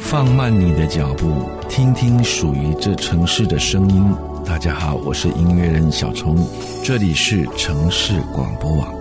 放慢你的脚步，听听属于这城市的声音。大家好，我是音乐人小虫，这里是城市广播网。